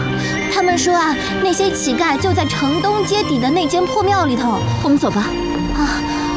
他们说啊，那些乞丐就在城东街底的那间破庙里头。 我们走吧。 啊。